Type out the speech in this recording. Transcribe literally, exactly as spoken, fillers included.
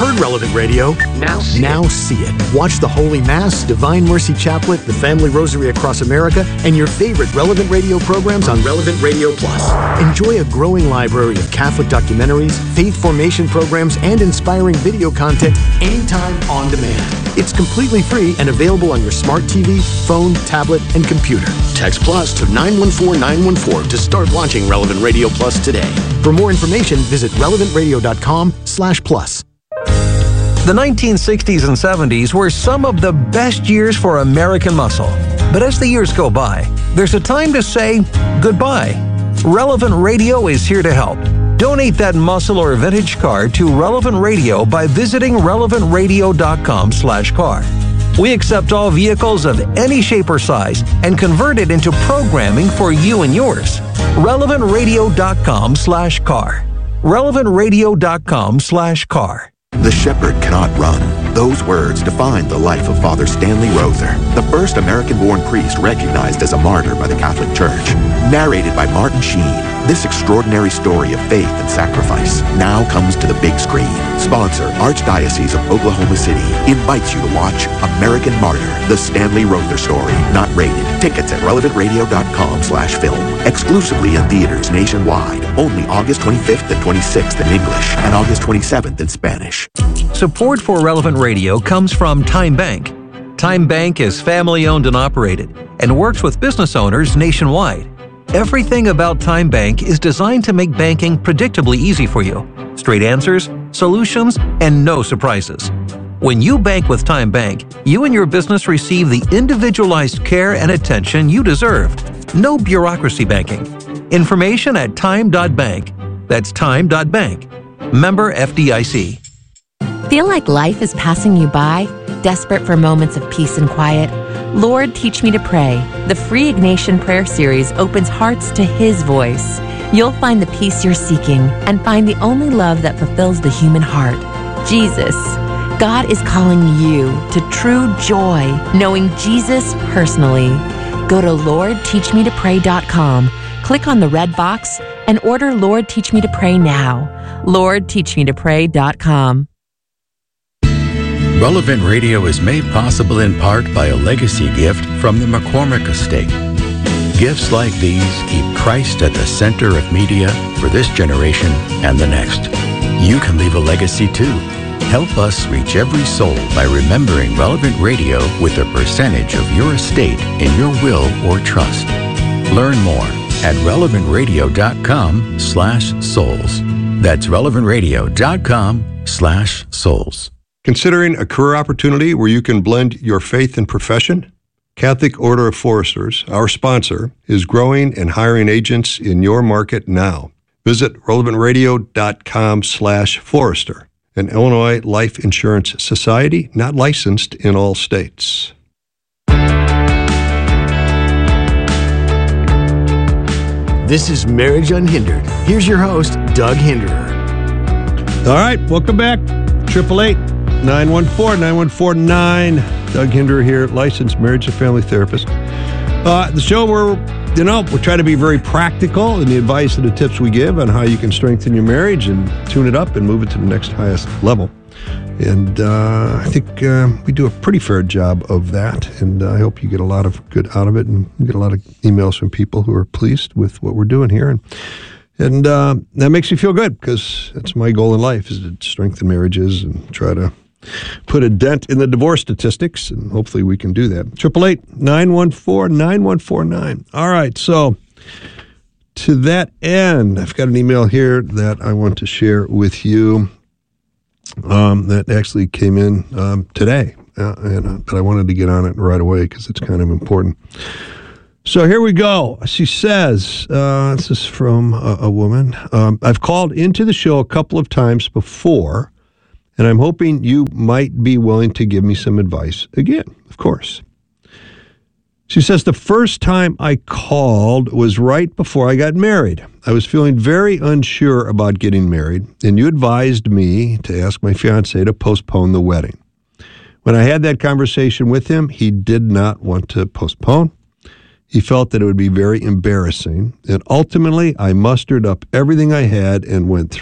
heard Relevant Radio. Now see now it. see it. Watch the Holy Mass, Divine Mercy Chaplet, the Family Rosary across America, and your favorite Relevant Radio programs on Relevant Radio Plus. Enjoy a growing library of Catholic documentaries, faith formation programs, and inspiring video content anytime on demand. It's completely free and available on your smart T V, phone, tablet, and computer. Text Plus to nine one four nine one four to start launching Relevant Radio Plus today. For more information, visit relevant radio dot com slash plus. The nineteen sixties and seventies were some of the best years for American muscle. But as the years go by, there's a time to say goodbye. Relevant Radio is here to help. Donate that muscle or vintage car to Relevant Radio by visiting relevant radio dot com slash car. We accept all vehicles of any shape or size and convert it into programming for you and yours. relevant radio dot com slash car. relevant radio dot com slash car. The shepherd cannot run. Those words define the life of Father Stanley Rother, the first American-born priest recognized as a martyr by the Catholic Church. Narrated by Martin Sheen, this extraordinary story of faith and sacrifice now comes to the big screen. Sponsor, Archdiocese of Oklahoma City, invites you to watch American Martyr, the Stanley Rother story. Not rated. Tickets at relevant radio dot com slash film. Exclusively in theaters nationwide. Only August twenty-fifth and twenty-sixth in English and August twenty-seventh in Spanish. Support for Relevant Radio comes from Time Bank. Time Bank is family-owned and operated and works with business owners nationwide. Everything about Time Bank is designed to make banking predictably easy for you. Straight answers, solutions, and no surprises. When you bank with Time Bank, you and your business receive the individualized care and attention you deserve. No bureaucracy banking. Information at time dot bank. That's time dot bank. Member F D I C. Feel like life is passing you by? Desperate for moments of peace and quiet? Lord, Teach Me to Pray. The free Ignatian Prayer Series opens hearts to His voice. You'll find the peace you're seeking and find the only love that fulfills the human heart, Jesus. God is calling you to true joy, knowing Jesus personally. Go to lord teach me to pray dot com, click on the red box, and order Lord Teach Me to Pray now. lord teach me to pray dot com. Relevant Radio is made possible in part by a legacy gift from the McCormick Estate. Gifts like these keep Christ at the center of media for this generation and the next. You can leave a legacy too. Help us reach every soul by remembering Relevant Radio with a percentage of your estate in your will or trust. Learn more at relevant radio dot com slash souls. That's relevant radio dot com slash souls. Considering a career opportunity where you can blend your faith and profession? Catholic Order of Foresters, our sponsor, is growing and hiring agents in your market now. Visit relevant radio dot com slash forester, an Illinois Life Insurance Society not licensed in all states. This is Marriage Unhindered. Here's your host, Doug Hinderer. All right, welcome back. triple eight nine one four nine one four nine. Doug Hinderer here, licensed marriage and family therapist. Uh, the show where, you know, we try to be very practical in the advice and the tips we give on how you can strengthen your marriage and tune it up and move it to the next highest level. And uh, I think uh, we do a pretty fair job of that, and I hope you get a lot of good out of it, and you get a lot of emails from people who are pleased with what we're doing here. And and uh, that makes me feel good, because that's my goal in life, is to strengthen marriages and try to put a dent in the divorce statistics, and hopefully we can do that. eight eight eight, nine one four, nine one four nine. All right, so to that end, I've got an email here that I want to share with you. Um, that actually came in um, today, uh, and uh, but I wanted to get on it right away because it's kind of important. So here we go. She says, uh, this is from a, a woman. Um, I've called into the show a couple of times before, and I'm hoping you might be willing to give me some advice again, of course. She says, the first time I called was right before I got married. I was feeling very unsure about getting married, and you advised me to ask my fiancé to postpone the wedding. When I had that conversation with him, he did not want to postpone. He felt that it would be very embarrassing, and ultimately I mustered up everything I had and went